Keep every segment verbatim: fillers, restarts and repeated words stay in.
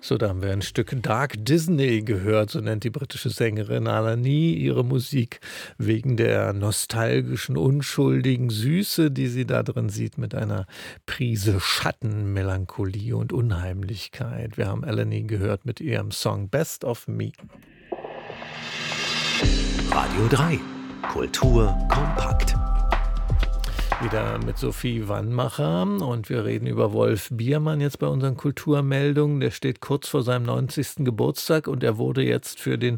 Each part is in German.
So, da haben wir ein Stück Dark Disney gehört, so nennt die britische Sängerin Alani ihre Musik, wegen der nostalgischen, unschuldigen Süße, die sie da drin sieht, mit einer Prise Schatten, Melancholie und Unheimlichkeit. Wir haben Alani gehört mit ihrem Song Best of Me. Radio drei. Kultur kompakt. Wieder mit Sophie Wannmacher und wir reden über Wolf Biermann jetzt bei unseren Kulturmeldungen. Der steht kurz vor seinem neunzigsten Geburtstag und er wurde jetzt für den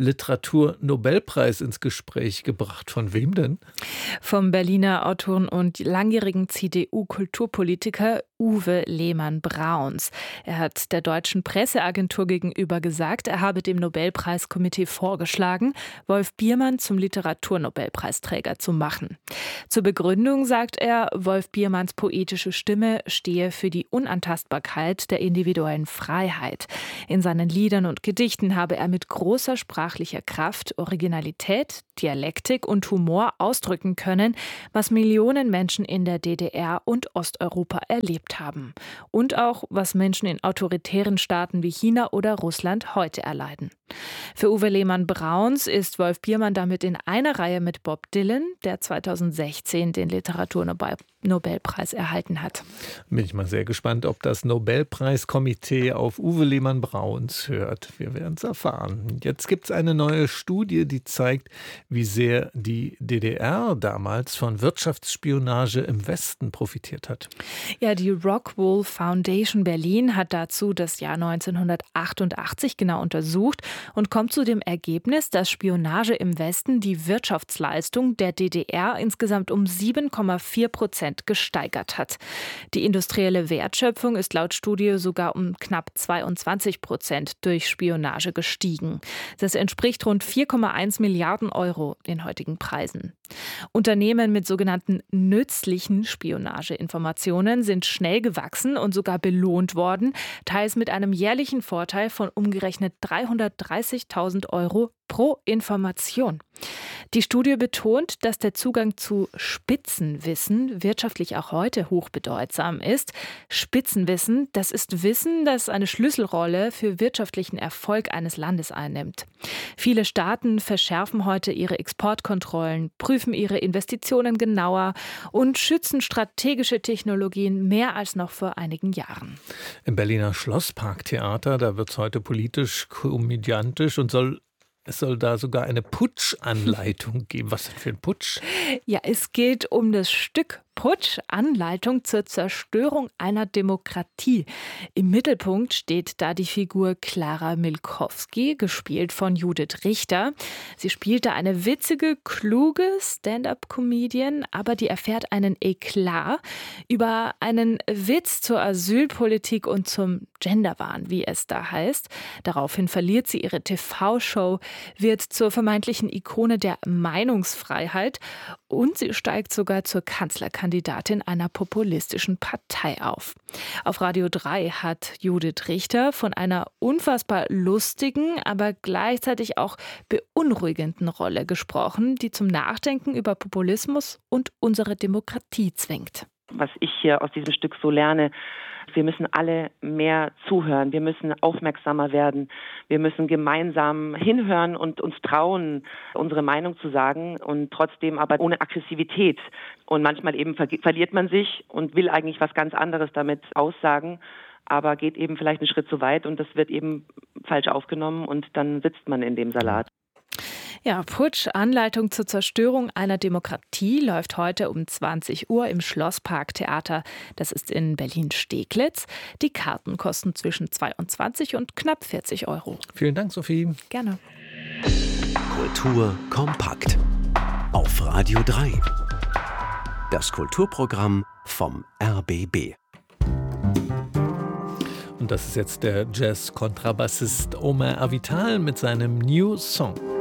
Literaturnobelpreis ins Gespräch gebracht. Von wem denn? Vom Berliner Autoren und langjährigen C D U-Kulturpolitiker Uwe Lehmann-Brauns. Er hat der deutschen Presseagentur gegenüber gesagt, er habe dem Nobelpreiskomitee vorgeschlagen, Wolf Biermann zum Literaturnobelpreisträger zu machen. Zur Begründung sagt er, Wolf Biermanns poetische Stimme stehe für die Unantastbarkeit der individuellen Freiheit. In seinen Liedern und Gedichten habe er mit großer sprachlicher Kraft, Originalität, Dialektik und Humor ausdrücken können, was Millionen Menschen in der D D R und Osteuropa erlebt haben. Und auch, was Menschen in autoritären Staaten wie China oder Russland heute erleiden. Für Uwe Lehmann-Brauns ist Wolf Biermann damit in einer Reihe mit Bob Dylan, der zweitausendsechzehn den Literaturnobelpreis erhalten hat. Bin ich mal sehr gespannt, ob das Nobelpreiskomitee auf Uwe Lehmann-Brauns hört. Wir werden es erfahren. Jetzt gibt es eine neue Studie, die zeigt, wie sehr die D D R damals von Wirtschaftsspionage im Westen profitiert hat. Ja, die Rockwool Foundation Berlin hat dazu das Jahr neunzehnhundertachtundachtzig genau untersucht und kommt zu dem Ergebnis, dass Spionage im Westen die Wirtschaftsleistung der D D R insgesamt um sieben Komma vier Prozent gesteigert hat. Die industrielle Wertschöpfung ist laut Studie sogar um knapp zweiundzwanzig Prozent durch Spionage gestiegen. Das entspricht rund vier Komma eins Milliarden Euro in heutigen Preisen. Unternehmen mit sogenannten nützlichen Spionageinformationen sind schnell gewachsen und sogar belohnt worden, teils mit einem jährlichen Vorteil von umgerechnet dreihundertdreißigtausend Euro pro Information. Die Studie betont, dass der Zugang zu Spitzenwissen wirtschaftlich auch heute hochbedeutsam ist. Spitzenwissen, das ist Wissen, das eine Schlüsselrolle für wirtschaftlichen Erfolg eines Landes einnimmt. Viele Staaten verschärfen heute ihre Exportkontrollen, prüfen ihre Investitionen genauer und schützen strategische Technologien mehr als noch vor einigen Jahren. Im Berliner Schlossparktheater, da wird es heute politisch, komödiantisch und soll Es soll da sogar eine Putschanleitung geben. Was denn für ein Putsch? Ja, es geht um das Stück Putsch, Anleitung zur Zerstörung einer Demokratie. Im Mittelpunkt steht da die Figur Clara Milkowski, gespielt von Judith Richter. Sie spielte eine witzige, kluge Stand-up-Comedian, aber die erfährt einen Eklat über einen Witz zur Asylpolitik und zum Genderwahn, wie es da heißt. Daraufhin verliert sie ihre T V-Show, wird zur vermeintlichen Ikone der Meinungsfreiheit und sie steigt sogar zur Kanzlerkandidatin einer populistischen Partei auf. Auf Radio drei hat Judith Richter von einer unfassbar lustigen, aber gleichzeitig auch beunruhigenden Rolle gesprochen, die zum Nachdenken über Populismus und unsere Demokratie zwingt. Was ich hier aus diesem Stück so lerne: Wir müssen alle mehr zuhören, wir müssen aufmerksamer werden, wir müssen gemeinsam hinhören und uns trauen, unsere Meinung zu sagen und trotzdem aber ohne Aggressivität. Und manchmal eben ver- verliert man sich und will eigentlich was ganz anderes damit aussagen, aber geht eben vielleicht einen Schritt zu weit und das wird eben falsch aufgenommen und dann sitzt man in dem Salat. Ja, Putsch, Anleitung zur Zerstörung einer Demokratie, läuft heute um zwanzig Uhr im Schlossparktheater. Das ist in Berlin-Steglitz. Die Karten kosten zwischen zweiundzwanzig und knapp vierzig Euro. Vielen Dank, Sophie. Gerne. Kultur kompakt. Auf Radio drei. Das Kulturprogramm vom R B B. Und das ist jetzt der Jazz-Kontrabassist Omer Avital mit seinem New Song.